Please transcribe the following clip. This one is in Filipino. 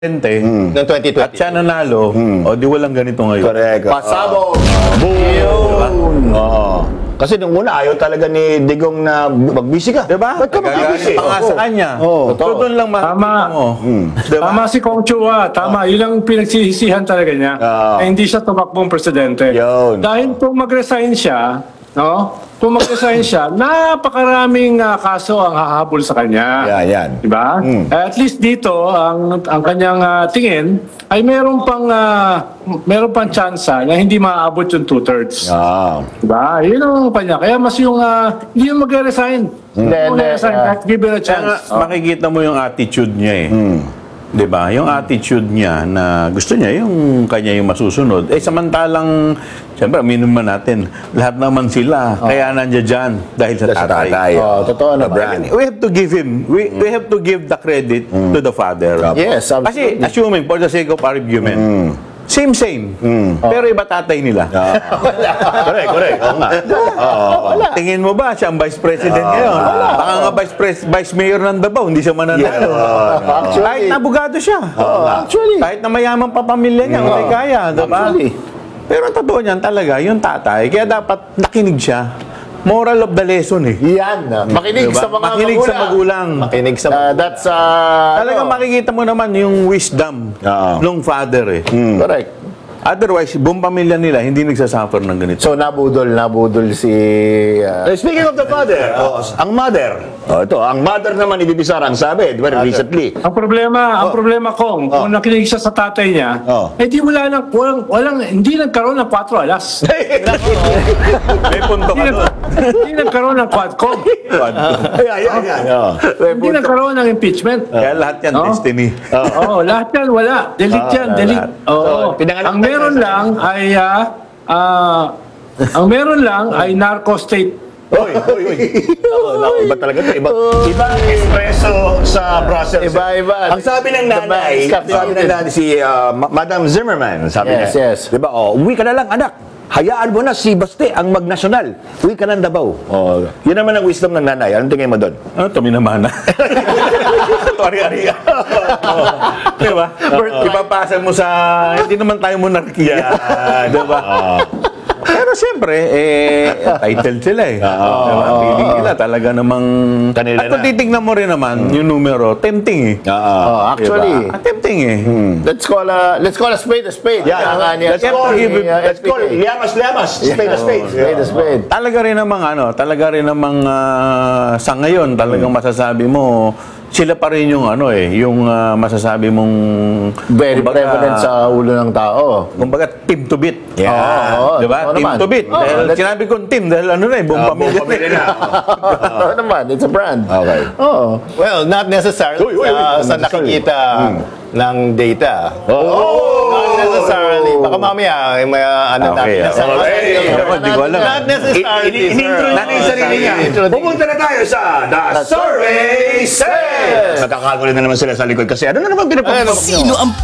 Ng 2020. at siya nanalo, o di walang ganito ngayon. Correct. Pasabog. Boom! Oo. Kasi nung una, ayaw talaga ni Digong na magbisi ka. Diba? Ba't ka magbisi? Pa nga sa kanya. Oo. So doon lang makikita mo. Diba? Tama si Kong Chua, tama. Yun ang pinagsisisihan talaga niya. Oo. Na hindi siya tumakbong presidente. Yun. Dahil kung mag-resign siya, no? Kung mag-resign siya, napakaraming kaso ang hahabol sa kanya. Yan. Diba? At least dito, ang kanyang tingin ay meron pang tsansa na hindi maaabot yung 2/3. Ah. Diba? Yun ang kanya. Kaya mas yung hindi yung mag-resign. Mag-resign, give it a Kaya nga, chance. makikita mo yung attitude niya eh. Di ba? Yung attitude niya na gusto niya yung kanya yung masusunod. Samantalang, siyempre, aminin man natin, lahat naman sila, kaya nandiyan dyan dahil sa tatay. Totoo naman. We have to give him, we have to give the credit to the father. Yes, Kasi, absolutely. assuming, for the sake of argument, same. Pero iba tatay nila. Correct. Oo nga. Tingin mo ba siya ang vice president ngayon? Baka nga vice mayor ng Davao, hindi siya mananalo. Kahit na abogado siya. Actually. Kahit na mayaman pa pamilya niya, may kaya, diba? Actually. Pero ang totoo niyan talaga, yung tatay, kaya dapat nakinig siya. Moral of the lesson eh. Yan. Makinig Diba? sa mga Makinig sa magulang. Makinig sa that's Talagang makikita mo naman yung wisdom ng father eh. correct. Otherwise, buong pamilya nila hindi nagsasuffer ng ganito. So nabudol si Speaking of the father, ang mother. Ito, ang mother naman ni Bibi Sara, ang sabi, di ba, recently. Ang problema kung nakinig siya sa tatay niya, di hindi nagkaroon ng 4 alas. May punto ka doon. Hindi nagkaroon ng quadcom. Hindi nagkaroon ng impeachment. Kaya lahat yan, No? destiny. Lahat yan wala. Delete yan, delete. Oo. pinanganak Ang meron lang ay narco state. Oy. Iba talaga ito. Iba ang espresso sa Brussels. Iba. Ang sabi ng nanay, si Madam Zimmerman, sabi Yes, niya. yes. Di ba, uwi ka na lang, anak. Hayaan mo na si Baste ang magnasyonal. Uwi ka ng Davao. Yun naman ang wisdom ng nanay. Anong tingin mo doon? Ano ito, minamana? Ari-ari. Diba? Ipapasa mo sa, hindi naman tayo monarkiya. Diba? Pero siyempre, title sila eh. Diba? Feeling nila talaga namang... Kanila At kung na. titignan mo rin naman, yung numero, tempting eh. actually. Diba? Tempting eh. Let's call a spade a spade. Let's call liamas. Spade a spade. Spade a spade. Talaga rin namang sa ngayon, talagang masasabi mo, sila pa rin yung yung masasabi mong Very prevalent sa ulo ng tao. kumbaga team to beat. Oo, Diba? oo Team naman. to beat. Oo, Dahil let's- sinabi kong team dahil buong pamilya na. Oo naman, it's a brand. Okay. Oo. Well, not necessarily sa nakikita ng data. Not necessarily. Baka mamaya may Okay, natin. Hindi ko alam. Not necessarily, sir. In-intro natin yung sarili niya. Pupunta na tayo sa The Survey Says! Magkakagulo na naman sila sa likod kasi ano na naman pinapagawa? Sino ang